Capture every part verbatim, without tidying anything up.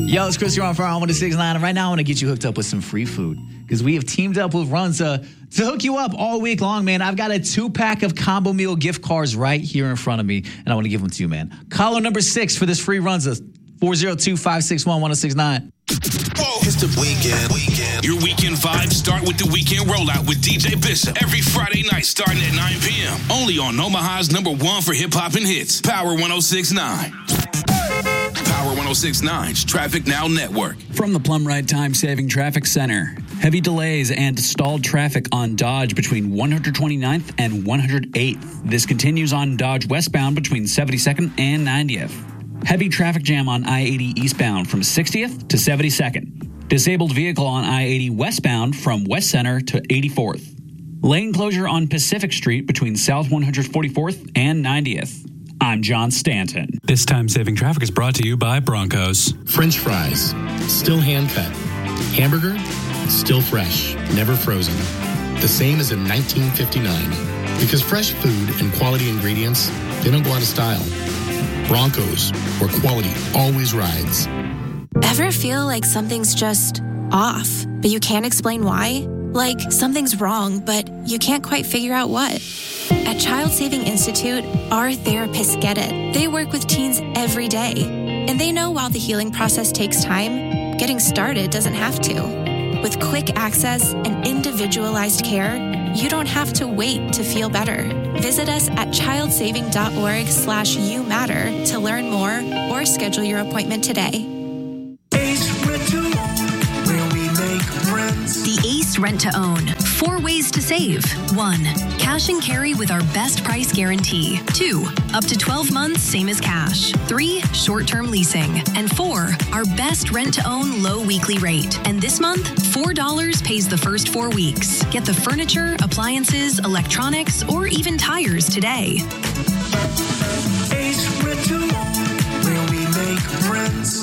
Yo, it's Chris here on Fire on one oh six point nine, and right now I want to get you hooked up with some free food because we have teamed up with Runza to hook you up all week long, man. I've got a two-pack of combo meal gift cards right here in front of me, and I want to give them to you, man. Caller number six for this free Runza, four oh two, five six one, one oh six nine. It's the weekend. weekend. Your weekend vibes start with the weekend rollout with D J Bishop every Friday night starting at nine p.m. Only on Omaha's number one for hip-hop and hits, Power one oh six point nine. Power one oh six point nine's Traffic Now Network. From the Plum Ride Time Saving Traffic Center. Heavy delays and stalled traffic on Dodge between one hundred twenty-ninth and one hundred eighth. This continues on Dodge westbound between seventy-second and ninetieth. Heavy traffic jam on I eighty eastbound from sixtieth to seventy-second. Disabled vehicle on I eighty westbound from West Center to eighty-fourth. Lane closure on Pacific Street between South one hundred forty-fourth and ninetieth. I'm John Stanton. This time-saving traffic is brought to you by Broncos. French fries, still hand-cut. Hamburger, still fresh, never frozen. The same as in nineteen fifty-nine. Because fresh food and quality ingredients, they don't go out of style. Broncos, where quality always rides. Ever feel like something's just off, but you can't explain why? Like something's wrong, but you can't quite figure out what? At Child Saving Institute, our therapists get it. They work with teens every day, and they know while the healing process takes time, getting started doesn't have to. With quick access and individualized care, you don't have to wait to feel better. Visit us at childsaving.org slash you matter to learn more or schedule your appointment today. The Ace Rent to Own. Four ways to save. One, cash and carry with our best price guarantee. Two, up to twelve months, same as cash. Three, short-term leasing. And four, our best rent to own low weekly rate. And this month, four dollars pays the first four weeks. Get the furniture, appliances, electronics, or even tires today. Ace Rent to Own, where we make friends.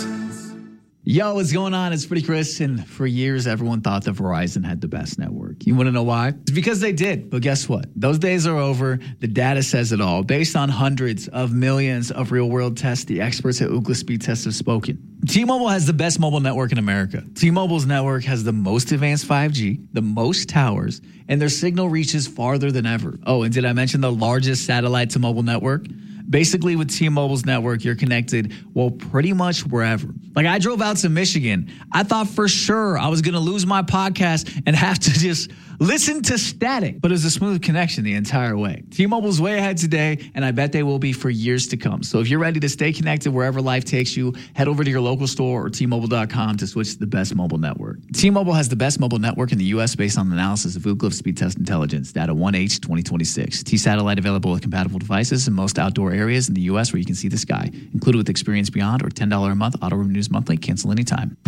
Yo, what's going on? It's Pretty Chris, and for years, everyone thought that Verizon had the best network. You want to know why? It's because they did, but guess what? Those days are over. The data says it all. Based on hundreds of millions of real-world tests, the experts at Ookla Speed Test have spoken. T-Mobile has the best mobile network in America. T-Mobile's network has the most advanced five G, the most towers, and their signal reaches farther than ever. Oh, and did I mention the largest satellite-to-mobile network? Basically, with T-Mobile's network, you're connected, well, pretty much wherever. Like, I drove out to Michigan. I thought for sure I was going to lose my podcast and have to just listen to static. But it was a smooth connection the entire way. T-Mobile's way ahead today, and I bet they will be for years to come. So if you're ready to stay connected wherever life takes you, head over to your local store or T Mobile dot com to switch to the best mobile network. T-Mobile has the best mobile network in the U S based on analysis of Ookla Speed Test Intelligence, data one H twenty twenty-six. T-Satellite available with compatible devices in most outdoor areas in the U S where you can see the sky, included with Experience Beyond or ten dollars a month auto renews monthly. Cancel anytime.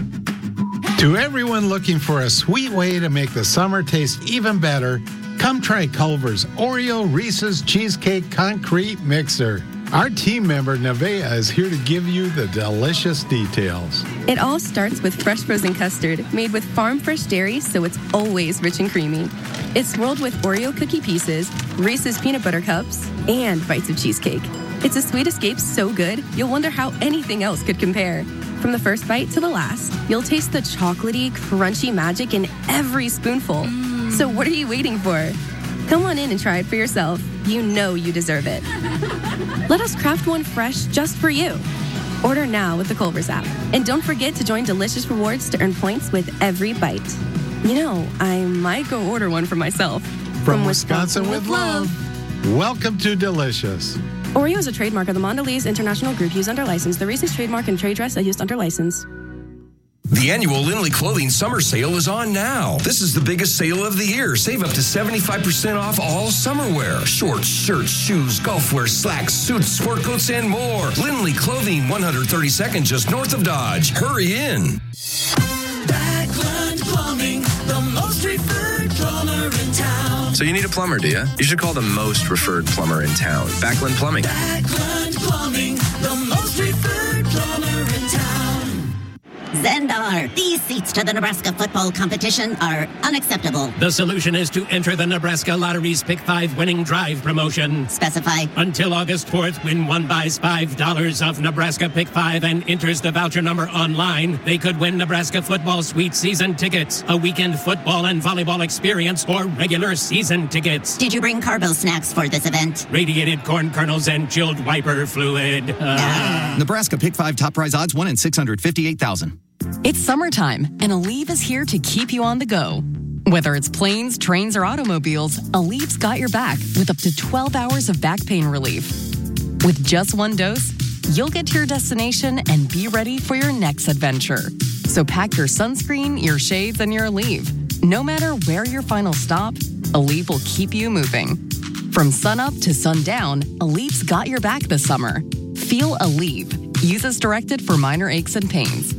To everyone looking for a sweet way to make the summer taste even better, come try Culver's Oreo Reese's Cheesecake Concrete Mixer. Our team member, Nevaeh, is here to give you the delicious details. It all starts with fresh frozen custard made with farm fresh dairy, so it's always rich and creamy. It's swirled with Oreo cookie pieces, Reese's peanut butter cups, and bites of cheesecake. It's a sweet escape so good, you'll wonder how anything else could compare. From the first bite to the last, you'll taste the chocolatey, crunchy magic in every spoonful. Mm. So what are you waiting for? Come on in and try it for yourself. You know you deserve it. Let us craft one fresh just for you. Order now with the Culver's app. And don't forget to join Delicious Rewards to earn points with every bite. You know, I might go order one for myself. From, From Wisconsin, Wisconsin with love. Welcome to Delicious. Oreo is a trademark of the Mondelez International Group used under license. The Reese's trademark and trade dress are used under license. The annual Lindley Clothing Summer Sale is on now. This is the biggest sale of the year. Save up to seventy-five percent off all summer wear. Shorts, shirts, shoes, golf wear, slacks, suits, sport coats, and more. Lindley Clothing, one thirty-second, just north of Dodge. Hurry in. Backlund Plumbing, the most referred plumber in town. So you need a plumber, do you? You should call the most referred plumber in town. Backlund Plumbing. Backlund Plumbing, the most referred plumber in town. Zendar, these seats to the Nebraska football competition are unacceptable. The solution is to enter the Nebraska Lottery's Pick five winning drive promotion. Specify. Until August fourth, when one buys five dollars of Nebraska Pick five and enters the voucher number online, they could win Nebraska football suite season tickets, a weekend football and volleyball experience, or regular season tickets. Did you bring carbo snacks for this event? Radiated corn kernels and chilled wiper fluid. Uh. Nebraska Pick five top prize odds one in six hundred fifty-eight thousand. It's summertime, and Aleve is here to keep you on the go. Whether it's planes, trains, or automobiles, Aleve's got your back with up to twelve hours of back pain relief. With just one dose, you'll get to your destination and be ready for your next adventure. So pack your sunscreen, your shades, and your Aleve. No matter where your final stop, Aleve will keep you moving. From sunup to sundown, Aleve's got your back this summer. Feel Aleve. Use as directed for minor aches and pains.